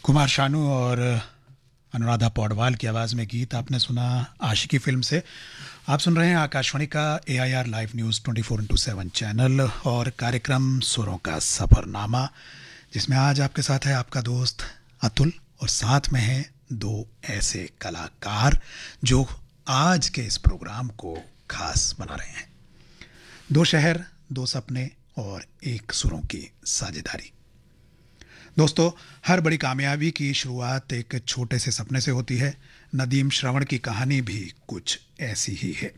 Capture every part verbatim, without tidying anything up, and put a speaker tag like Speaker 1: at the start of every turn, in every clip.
Speaker 1: कुमार शानू और अनुराधा पौडवाल की आवाज़ में गीत आपने सुना आशिकी फिल्म से। आप सुन रहे हैं आकाशवाणी का ए I R live news twenty four into seven channel और कार्यक्रम सुरों का सफ़रनामा, जिसमें आज आपके साथ है आपका दोस्त अतुल और साथ में हैं दो ऐसे कलाकार जो आज के इस प्रोग्राम को खास बना रहे हैं। दो शहर, दो सपने और एक सुरों की साझेदारी। दोस्तों, हर बड़ी कामयाबी की शुरुआत एक छोटे से सपने से होती है। नदीम श्रवण की कहानी भी कुछ ऐसी ही है।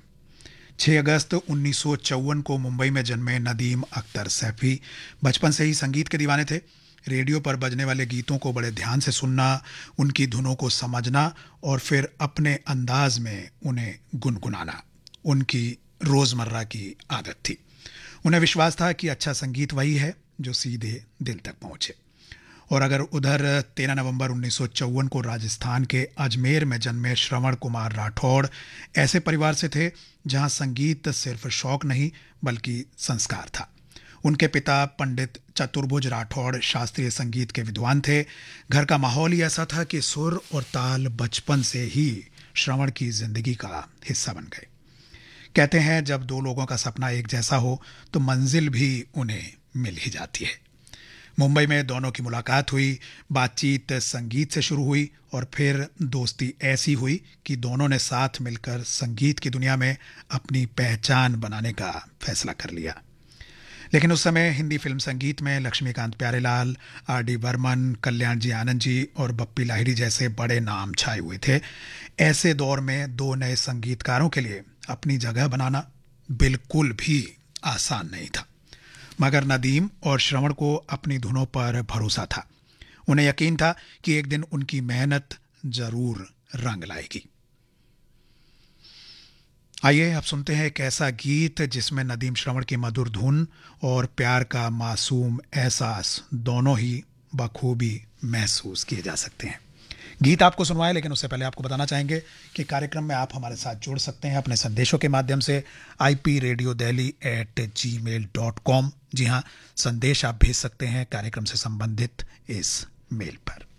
Speaker 1: छह अगस्त उन्नीस सौ चौवन को मुंबई में जन्मे नदीम अख्तर सैफी बचपन से ही संगीत के दीवाने थे। रेडियो पर बजने वाले गीतों को बड़े ध्यान से सुनना, उनकी धुनों को समझना और फिर अपने अंदाज में उन्हें गुनगुनाना उनकी रोज़मर्रा की आदत थी। उन्हें विश्वास था कि अच्छा संगीत वही है जो सीधे दिल तक पहुँचे। और अगर उधर तेरह नवंबर उन्नीस सौ चौवन को राजस्थान के अजमेर में जन्मे श्रवण कुमार राठौड़ ऐसे परिवार से थे जहां संगीत सिर्फ शौक नहीं बल्कि संस्कार था। उनके पिता पंडित चतुर्भुज राठौड़ शास्त्रीय संगीत के विद्वान थे। घर का माहौल ही ऐसा था कि सुर और ताल बचपन से ही श्रवण की जिंदगी का हिस्सा बन गए। कहते हैं जब दो लोगों का सपना एक जैसा हो तो मंजिल भी उन्हें मिल ही जाती है। मुंबई में दोनों की मुलाकात हुई, बातचीत संगीत से शुरू हुई और फिर दोस्ती ऐसी हुई कि दोनों ने साथ मिलकर संगीत की दुनिया में अपनी पहचान बनाने का फैसला कर लिया। लेकिन उस समय हिंदी फिल्म संगीत में लक्ष्मीकांत प्यारेलाल, आर डी बर्मन, कल्याण जी आनंद जी और बप्पी लाहिड़ी जैसे बड़े नाम छाए हुए थे। ऐसे दौर में दो नए संगीतकारों के लिए अपनी जगह बनाना बिल्कुल भी आसान नहीं था, मगर नदीम और श्रवण को अपनी धुनों पर भरोसा था। उन्हें यकीन था कि एक दिन उनकी मेहनत जरूर रंग लाएगी। आइए अब सुनते हैं एक ऐसा गीत जिसमें नदीम श्रवण की मधुर धुन और प्यार का मासूम एहसास दोनों ही बखूबी महसूस किए जा सकते हैं। गीत आपको सुनवाएं, लेकिन उससे पहले आपको बताना चाहेंगे कि कार्यक्रम में आप हमारे साथ जुड़ सकते हैं अपने संदेशों के माध्यम से I P radio Delhi eight ji mail dot com. जी हाँ, संदेश आप भेज सकते हैं कार्यक्रम से संबंधित इस मेल पर।